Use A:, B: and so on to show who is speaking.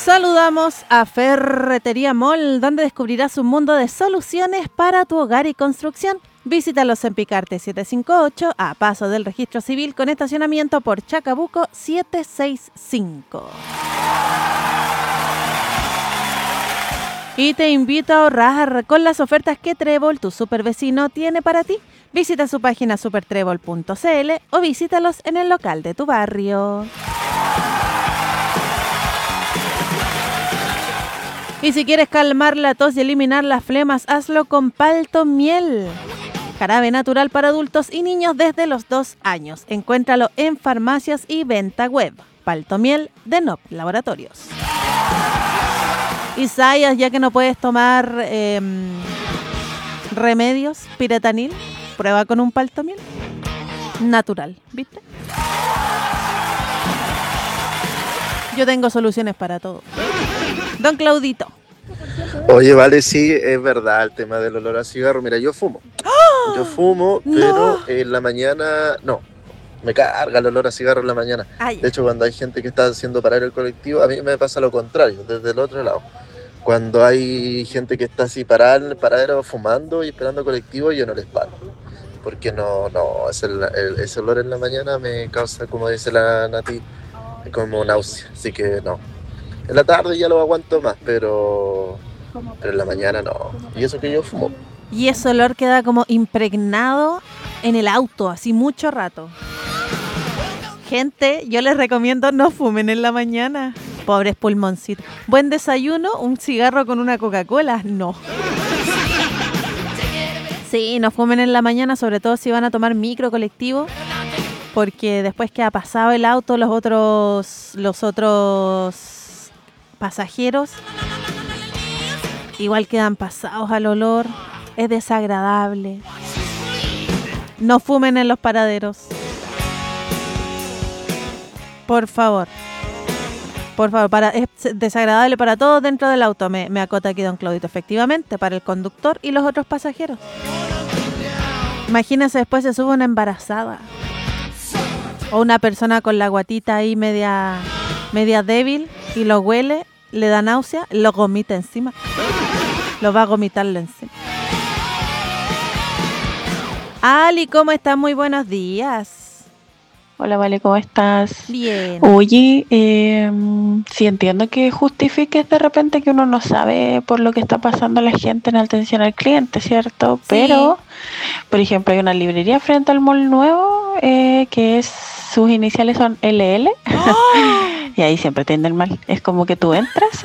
A: Saludamos a Ferretería Mall, donde descubrirás un mundo de soluciones para tu hogar y construcción. Visítalos en Picarte 758, a paso del registro civil, con estacionamiento por Chacabuco 765. Y te invito a ahorrar con las ofertas que Trébol, tu supervecino, tiene para ti. Visita su página supertrébol.cl o visítalos en el local de tu barrio. Y si quieres calmar la tos y eliminar las flemas, hazlo con Palto Miel. Jarabe natural para adultos y niños desde los 2 años. Encuéntralo en farmacias y venta web. Palto Miel de NOP Laboratorios. Isaías, ya que no puedes tomar remedios, piratanil, prueba con un Palto Miel natural, ¿viste? Yo tengo soluciones para todo. Don Claudito.
B: Oye, vale, sí, es verdad el tema del olor a cigarro. Mira, yo fumo. ¡Oh! Yo fumo, pero no. En la mañana, no. Me carga el olor a cigarro en la mañana. Ay. De hecho, cuando hay gente que está haciendo parar el colectivo, a mí me pasa lo contrario, desde el otro lado. Cuando hay gente que está así parada en el paradero fumando y esperando colectivo, yo no les paro. Porque no, ese olor en la mañana me causa, como dice la Nati, como náusea. Así que no. En la tarde ya lo aguanto más, pero en la mañana no. Y eso que yo fumo.
A: Y ese olor queda como impregnado en el auto, así mucho rato. Gente, yo les recomiendo no fumen en la mañana. Pobres pulmoncitos. Buen desayuno, un cigarro con una Coca-Cola, no. Sí, no fumen en la mañana, sobre todo si van a tomar micro colectivo, porque después que ha pasado el auto, los otros pasajeros igual quedan pasados al olor. Es desagradable. No fumen en los paraderos. Por favor, es desagradable para todos dentro del auto. Me acota aquí don Claudito, efectivamente, para el conductor y los otros pasajeros. Imagínense, después se sube una embarazada o una persona con la guatita ahí media débil y lo huele, le da náusea, lo vomita encima. Lo va a vomitarlo encima. Ali, ¿cómo estás? Muy buenos días.
C: Hola, Vale, ¿cómo estás?
A: Bien.
C: Oye, sí entiendo que justifiques de repente que uno no sabe por lo que está pasando la gente en atención al cliente, ¿cierto? Sí. Pero, por ejemplo, hay una librería frente al mall nuevo que sus iniciales son LL. ¡Oh! Y ahí siempre atienden mal. Es como que tú entras